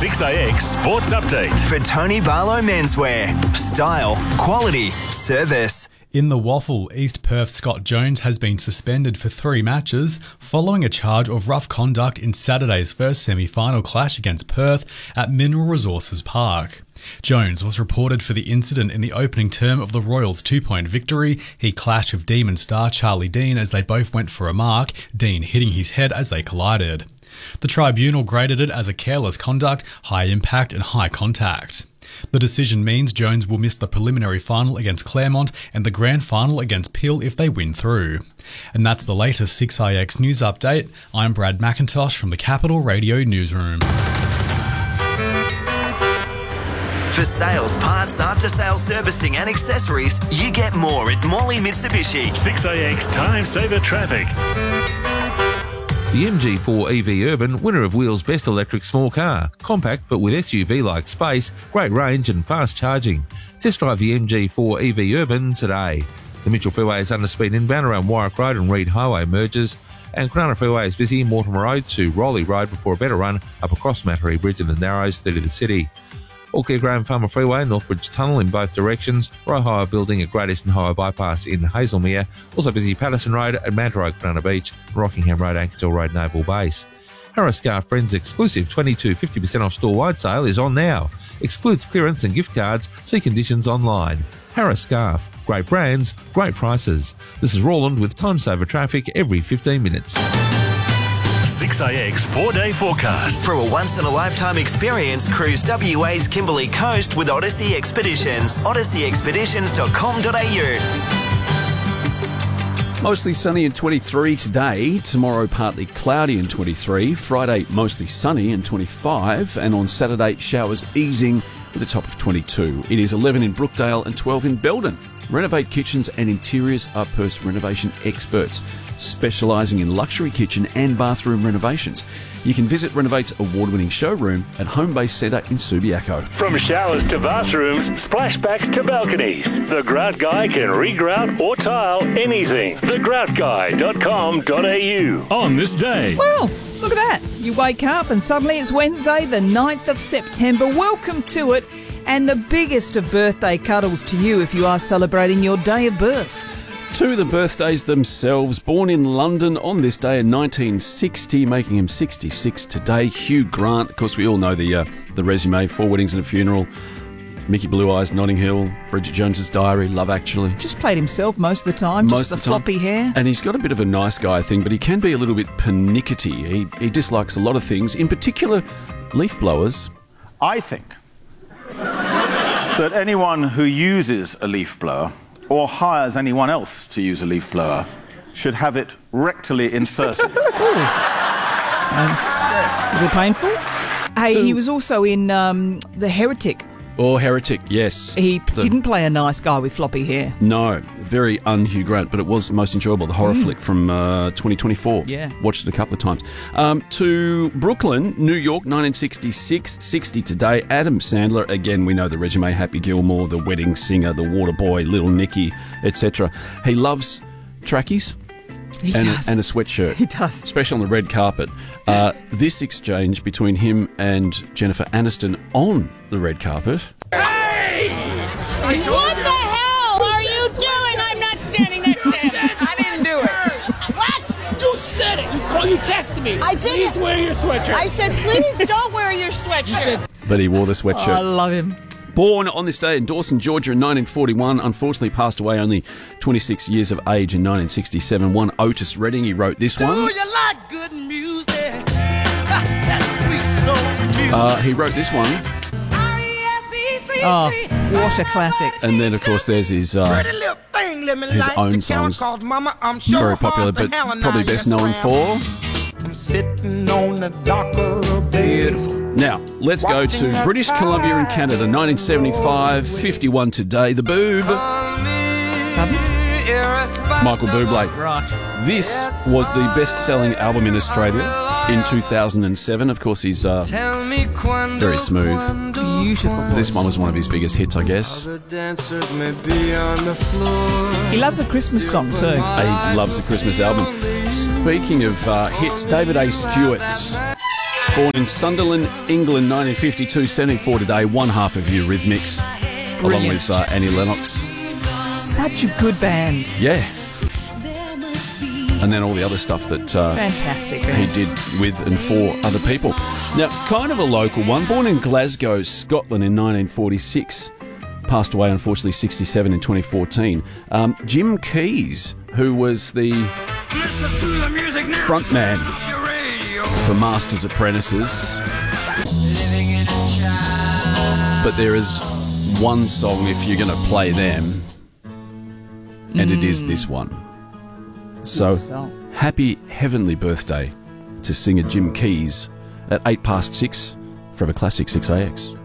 6AX Sports Update. For Tony Barlow Menswear. Style, quality, service. In the Waffle, East Perth's Scott Jones has been suspended for 3 matches following a charge of rough conduct in Saturday's first semi-final clash against Perth at Mineral Resources Park. Jones was reported for the incident in the opening term of the Royals' 2-point victory. He clashed with Demon star Charlie Dean as they both went for a mark, Dean hitting his head as they collided. The tribunal graded it as a careless conduct, high impact and high contact. The decision means Jones will miss the preliminary final against Claremont and the grand final against Peel if they win through. And that's the latest 6IX news update. I'm Brad McIntosh from the Capital Radio Newsroom. For sales, parts, after-sales servicing and accessories, you get more at Morley Mitsubishi. 6AX Time Saver Traffic. The MG4 EV Urban, winner of Wheels' Best Electric Small Car. Compact but with SUV-like space, great range and fast charging. Test drive the MG4 EV Urban today. The Mitchell Freeway is under speed inbound around Warwick Road and Reed Highway merges. And Cronulla Freeway is busy Mortimer Road to Rowley Road before a better run up across Mattery Bridge in the Narrows through to the city. All clear Graham Farmer Freeway, Northbridge Tunnel in both directions, Rohio Building at Great Eastern Highway Bypass in Hazelmere, also busy Patterson Road at Manta Road, Cronulla Beach, Rockingham Road, Ankersdale Road, Naval Base. Harris Scarf Friends exclusive 50% off store-wide sale is on now. Excludes clearance and gift cards, see conditions online. Harris Scarf, great brands, great prices. This is Roland with Time Saver Traffic every 15 minutes. 6AX 4-day forecast. For a once-in-a-lifetime experience, cruise WA's Kimberley Coast with Odyssey Expeditions. odysseyexpeditions.com.au. Mostly sunny and 23 today. Tomorrow partly cloudy and 23. Friday mostly sunny and 25. And on Saturday showers easing with a top of 22. It is 11 in Brookdale and 12 in Belden. Renovate Kitchens and Interiors are Perth's renovation experts, specialising in luxury kitchen and bathroom renovations. You can visit Renovate's award-winning showroom at Homebase Centre in Subiaco. From showers to bathrooms, splashbacks to balconies, the Grout Guy can regrout or tile anything. thegroutguy.com.au. On this day. Well, look at that. You wake up and suddenly it's Wednesday, the 9th of September. Welcome to it. And the biggest of birthday cuddles to you if you are celebrating your day of birth. To the birthdays themselves, born in London on this day in 1960, making him 66 today, Hugh Grant. Of course, we all know the resume, 4 Weddings and a Funeral, Mickey Blue Eyes, Notting Hill, Bridget Jones's Diary, Love Actually. Just played himself most of the time, just the floppy hair. And he's got a bit of a nice guy thing, but he can be a little bit pernickety. He dislikes a lot of things, in particular leaf blowers. I think that anyone who uses a leaf blower or hires anyone else to use a leaf blower should have it rectally inserted. Sounds a bit painful. Hey, he was also in The Heretic. Oh, Heretic, yes. He didn't play a nice guy with floppy hair. No, very un-Hugh Grant, but it was most enjoyable. The horror flick from 2024. Yeah. Watched it a couple of times. To Brooklyn, New York, 1966, 60 today. Adam Sandler, again, we know the resume, Happy Gilmore, The Wedding Singer, The Water Boy, Little Nicky, etc. He loves trackies. He does. And a sweatshirt. He does. Especially on the red carpet. This exchange between him and Jennifer Aniston on the red carpet. Hey! What the hell are you doing? I'm not standing next to him. I didn't do it. What? You said it. You texted me. I didn't. Please wear your sweatshirt. I said, please don't wear your sweatshirt. But he wore the sweatshirt. Oh, I love him. Born on this day in Dawson, Georgia in 1941, unfortunately passed away only 26 years of age in 1967. One Otis Redding, he wrote this one. Do you like good music? That sweet soul music. He wrote this one. Oh, what a classic. And then, of course, there's his own songs. Very popular, but probably best known for... I'm sitting on the dock of the beautiful. Now, let's go to British Columbia in Canada, 1975, 51 today. The Boob. Michael Bublé. Right. This was the best-selling album in Australia in 2007. Of course, he's very smooth. Beautiful voice. This one was one of his biggest hits, I guess. He loves a Christmas song too. He loves a Christmas album. Speaking of hits, David A. Stewart. Born in Sunderland, England, 1952, 74 today. One half of Eurythmics, along with Annie Lennox. Such a good band. Yeah. And then all the other stuff that Fantastic he band. did with and for other people. Now, kind of a local one. Born in Glasgow, Scotland in 1946. Passed away, unfortunately, 67 in 2014. Jim Keys, who was the frontman for Masters Apprentices. But there is one song if you're going to play them, and it is this one. So, happy heavenly birthday to singer Jim Keys at 6:08 Forever Classic 6AX.